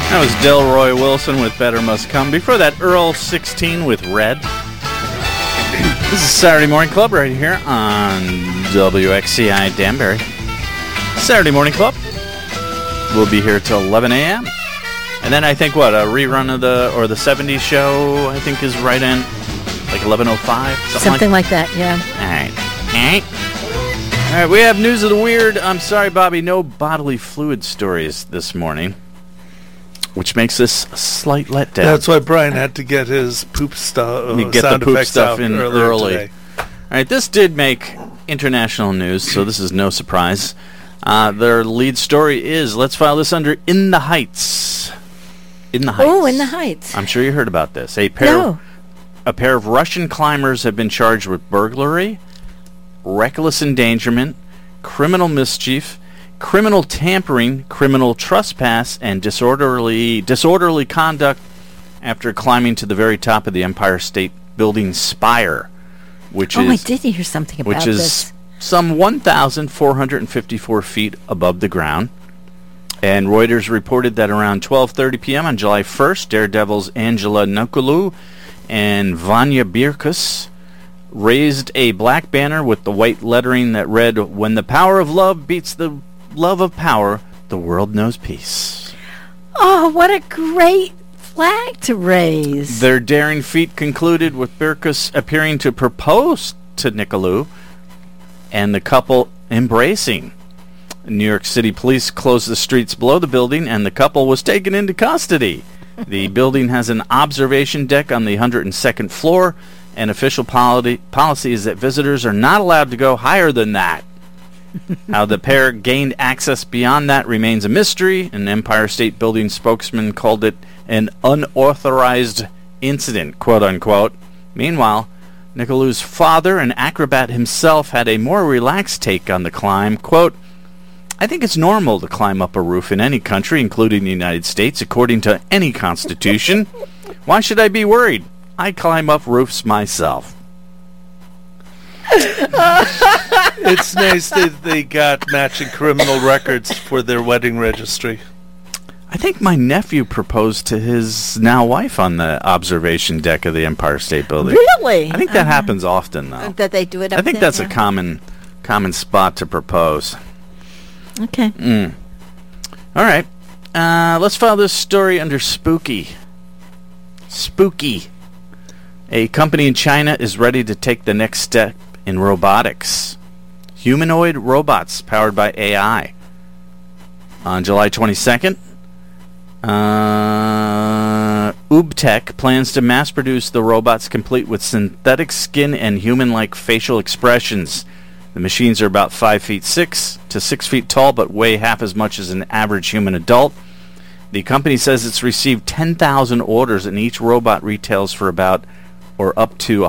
That was Delroy Wilson with Better Must Come. Before that, Earl 16 with Red. This is Saturday Morning Club right here on WXCI Danbury. Saturday Morning Club. We'll be here till 11 a.m. And then I think, a rerun of the 70s show, I think, is right in, like 11:05? Something like that, yeah. All right, we have news of the weird. I'm sorry, Bobby, no bodily fluid stories this morning, which makes this a slight letdown. That's why Brian had to get his poop stuff. Get sound the poop effects stuff out in early. All right, this did make international news, so this is no surprise. Their lead story is, let's file this under In the Heights. In the Heights. Oh, In the Heights. I'm sure you heard about this. A pair of Russian climbers have been charged with burglary, reckless endangerment, criminal mischief, criminal tampering, criminal trespass, and disorderly conduct after climbing to the very top of the Empire State Building spire, which I did hear something about this. Some 1,454 feet above the ground. And Reuters reported that around 12:30 p.m. on July 1st, Daredevil's Angela Nicolaou and Vanya Birkus raised a black banner with the white lettering that read, "When the power of love beats the love of power, the world knows peace." Oh, what a great flag to raise. Their daring feat concluded with Birkus appearing to propose to Nicolaou and the couple embracing. New York City police closed the streets below the building, and the couple was taken into custody. The building has an observation deck on the 102nd floor, and official policy is that visitors are not allowed to go higher than that. How the pair gained access beyond that remains a mystery. An Empire State Building spokesman called it an unauthorized incident, quote-unquote. Meanwhile, Nicolaou's father, an acrobat himself, had a more relaxed take on the climb. Quote, "I think it's normal to climb up a roof in any country, including the United States, according to any constitution. Why should I be worried? I climb up roofs myself." It's nice that they got matching criminal records for their wedding registry. I think my nephew proposed to his now wife on the observation deck of the Empire State Building. Really? I think that happens often, though. That they do it up I think there, that's a common spot to propose. Okay. All right. Let's file this story under spooky. Spooky. A company in China is ready to take the next step in robotics. Humanoid robots powered by AI. On July 22nd, Ubtech plans to mass produce the robots complete with synthetic skin and human-like facial expressions. The machines are about 5'6" to 6 feet tall, but weigh half as much as an average human adult. The company says it's received 10,000 orders, and each robot retails for about or up to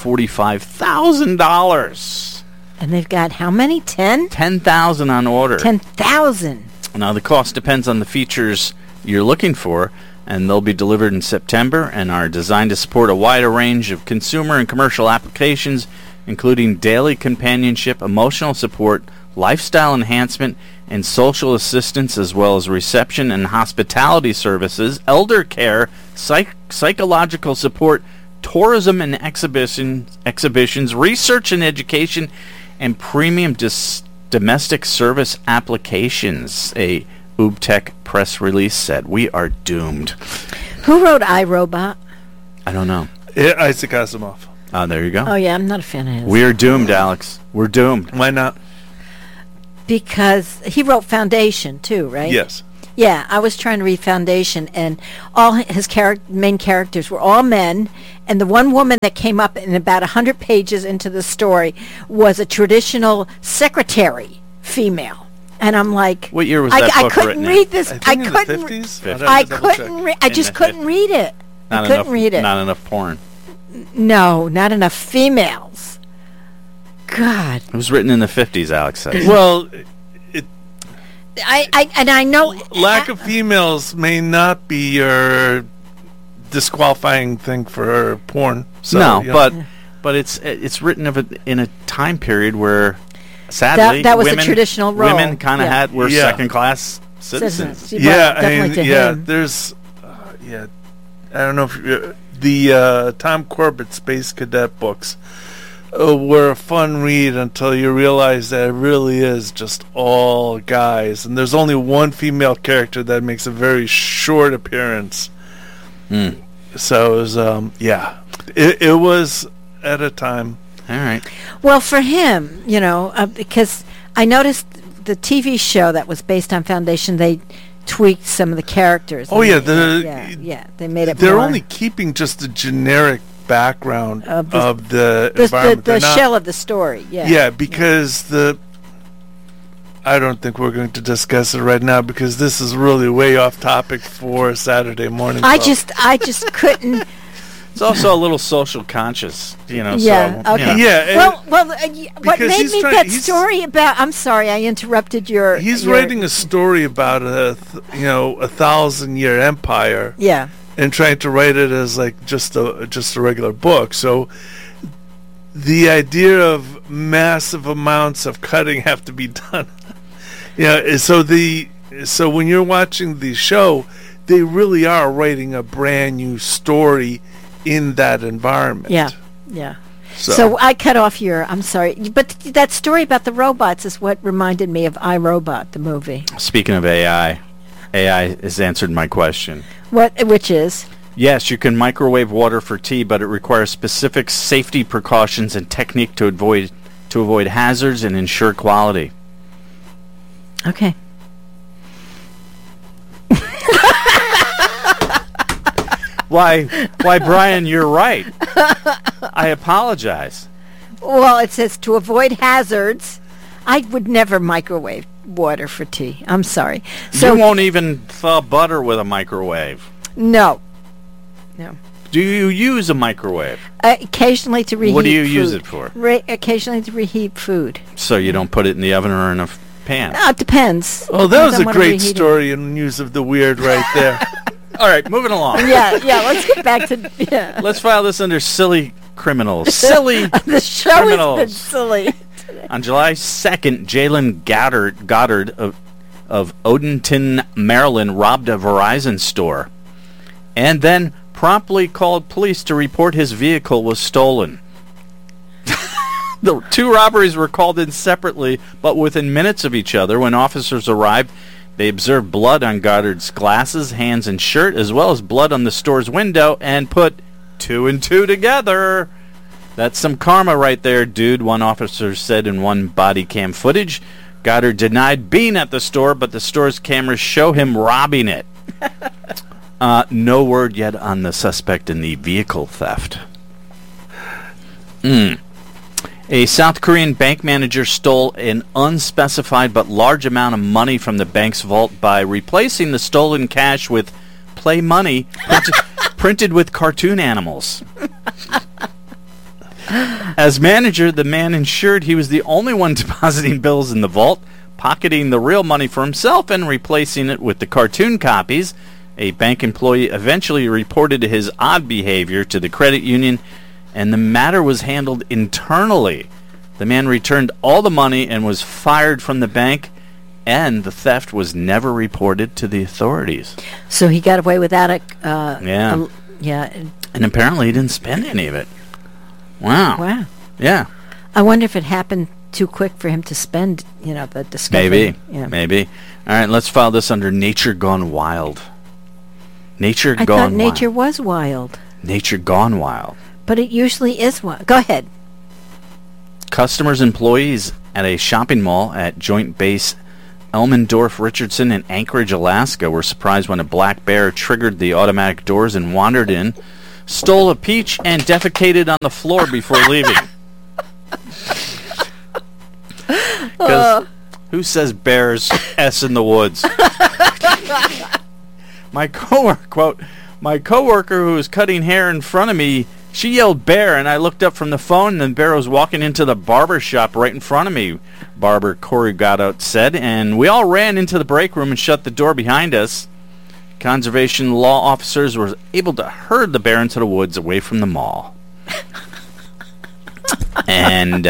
$145,000. And they've got how many? 10? 10,000 on order. 10,000. Now, the cost depends on the features you're looking for, and they'll be delivered in September and are designed to support a wider range of consumer and commercial applications, including daily companionship, emotional support, lifestyle enhancement, and social assistance, as well as reception and hospitality services, elder care, psychological support, tourism and exhibitions, research and education, and premium domestic service applications, a Ubtech press release said. We are doomed. Who wrote iRobot? I don't know. Isaac Asimov. Oh, there you go. Oh, yeah, I'm not a fan of his. We're doomed, Alex. We're doomed. Why not? Because he wrote Foundation, too, right? Yes. Yeah, I was trying to read Foundation, and all his main characters were all men, and the one woman that came up in about 100 pages into the story was a traditional secretary, female. And I'm like, what year was that book couldn't written read in? this. I think in the 50s. I just couldn't read it. I couldn't read it. Not enough porn. No, not enough females. God. It was written in the 50s, Alex says. Well, I know lack of females may not be your disqualifying thing for porn. So, no, you know. but it's written in a time period where sadly that was women, a traditional role. Women kind of were second class citizens. Well, Yeah, definitely to him. there's, I don't know if the Tom Corbett Space Cadet books were a fun read until you realize that it really is just all guys, and there's only one female character that makes a very short appearance. So it was, it was at a time. All right. Well, for him, because I noticed the TV show that was based on Foundation, they tweaked some of the characters. Oh, and yeah, they made it they're more only keeping just the generic background Of of the, the environment. the They're not- shell of the story. Yeah, because I don't think we're going to discuss it right now because this is really way off topic for Saturday morning. I Club. just couldn't. It's also a little social conscious, Yeah. So, Okay. Yeah, Well, what because made he's me trying- that he's- story about? I'm sorry, I interrupted your. he's your- writing a story about a 1,000-year empire Yeah. and trying to write it as like just a regular book. So the idea of massive amounts of cutting have to be done. So when you're watching the show, they really are writing a brand new story in that environment. Yeah. So, So I cut off your. I'm sorry, but that story about the robots is what reminded me of iRobot, the movie. Speaking of AI has answered my question. Which is? Yes, you can microwave water for tea, but it requires specific safety precautions and technique to avoid hazards and ensure quality. Okay. Why, Brian, you're right. I apologize. Well, it says to avoid hazards. I would never microwave water for tea. I'm sorry. So You won't even thaw butter with a microwave. no. Do you use a microwave? Occasionally to reheat. What do you food. use it for? Occasionally to reheat food. So you don't put it in the oven or in a pan? It depends. oh, that was Depends on a what I'm great reheating. story and news of the weird right there. All right, moving along. Yeah. Let's get back to Let's file this under silly criminals. Silly the show has been criminals. silly. On July 2nd, Jalen Goddard of Odenton, Maryland, robbed a Verizon store and then promptly called police to report his vehicle was stolen. The two robberies were called in separately, but within minutes of each other. When officers arrived, they observed blood on Goddard's glasses, hands, and shirt, as well as blood on the store's window, and put two and two together. That's some karma right there, dude, one officer said in one body cam footage. Goddard denied being at the store, but the store's cameras show him robbing it. No word yet on the suspect in the vehicle theft. A South Korean bank manager stole an unspecified but large amount of money from the bank's vault by replacing the stolen cash with play money printed with cartoon animals. As manager, the man ensured he was the only one depositing bills in the vault, pocketing the real money for himself and replacing it with the cartoon copies. A bank employee eventually reported his odd behavior to the credit union, and the matter was handled internally. The man returned all the money and was fired from the bank, and the theft was never reported to the authorities. So he got away without it. Yeah. Yeah. And apparently he didn't spend any of it. Wow. Wow. Yeah. I wonder if it happened too quick for him to spend, the discovery. Maybe. Yeah. Maybe. All right, let's file this under Nature Gone Wild. Nature I Gone thought Wild. nature was wild, Nature Gone Wild. but it usually is wild. Go ahead. Customers, employees at a shopping mall at Joint Base Elmendorf-Richardson in Anchorage, Alaska, were surprised when a black bear triggered the automatic doors and wandered in, stole a peach, and defecated on the floor before leaving. 'Cause who says bears S in the woods? My coworker who was cutting hair in front of me, she yelled bear, and I looked up from the phone, and the bear was walking into the barber shop right in front of me, barber Corey Godot said, and we all ran into the break room and shut the door behind us. Conservation law officers were able to herd the bear into the woods away from the mall.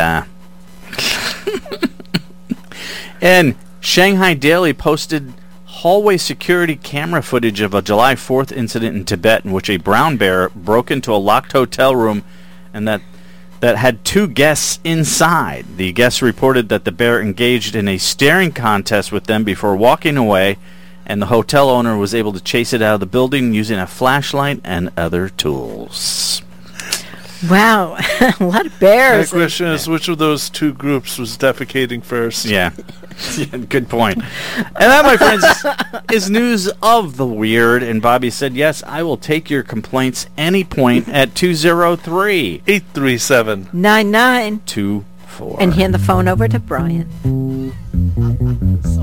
And Shanghai Daily posted hallway security camera footage of a July 4th incident in Tibet in which a brown bear broke into a locked hotel room and that had 2 guests inside. The guests reported that the bear engaged in a staring contest with them before walking away, and the hotel owner was able to chase it out of the building using a flashlight and other tools. Wow, a lot of bears. The question is, which of those 2 groups was defecating first? Yeah. Good point. And that, my friends, is news of the weird. And Bobby said, yes, I will take your complaints any point at 203 837 99 24. And hand the phone over to Brian.